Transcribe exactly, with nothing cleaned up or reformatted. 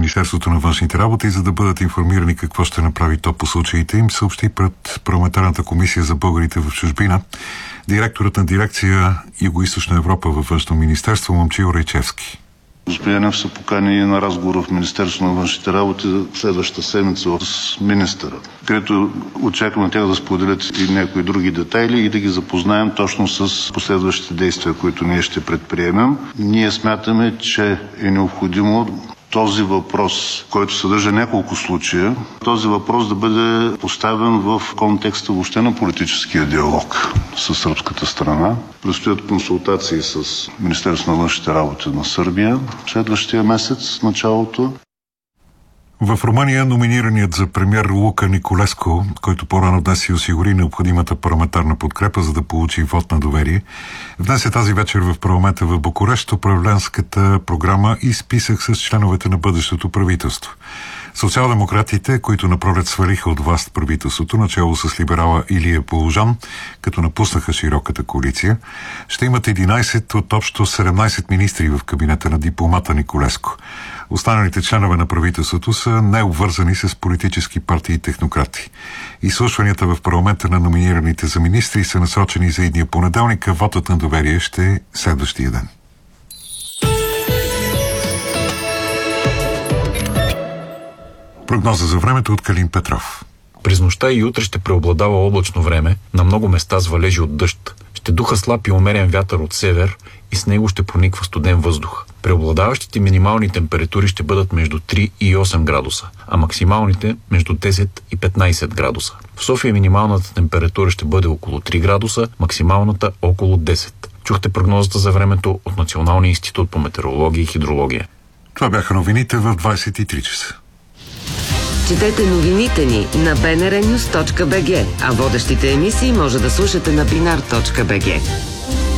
Министерството на външните работи, за да бъдат информирани какво ще направи то по случаите им, съобщи пред парламентарната комисия за българите в чужбина директорът на дирекция Югоизточна Европа във Външно министерство Момчил Райчевски. Господин Янев са покани на разговор в Министерството на външните работи за следващата седмица с министъра, където очакваме тях да споделят и някои други детайли и да ги запознаем точно с последващите действия, които ние ще предприемем. Ние смятаме, че е необходимо този въпрос, който съдържа няколко случая, този въпрос да бъде поставен в контекста въобще на политическия диалог с сръбската страна. Предстоят консултации с Министерството на външните работи на Сърбия следващия месец, началото. В Румъния номинираният за премиер Лука Николеско, който по-рано днес си осигури необходимата парламентарна подкрепа, за да получи вод на доверие, внесе тази вечер в парламента в Букурещ управленската програма и списък с членовете на бъдещото правителство. Социал-демократите, които напролет свалиха от власт правителството, начало с либерала Илия Положан, като напуснаха широката коалиция, ще имат единайсет от общо седемнайсет министри в кабинета на дипломата Николеско. Останалите членове на правителството са необвързани с политически партии и технократи. Изслушванията в парламента на номинираните за министри са насрочени за идния понеделник, а вотът на доверие ще е следващия ден. Прогноза за времето от Калин Петров. През нощта и утре ще преобладава облачно време, на много места с валежи от дъжд. Ще духа слаб и умерен вятър от север и с него ще прониква студен въздух. Преобладаващите минимални температури ще бъдат между три и осем градуса, а максималните между десет и петнайсет градуса. В София минималната температура ще бъде около три градуса, максималната около десет. Чухте прогнозата за времето от Националния институт по метеорология и хидрология. Това бяха новините в двайсет и три часа. Четете новините ни на би ен ар нюс точка би джи, а водещите емисии може да слушате на бинар точка би джи.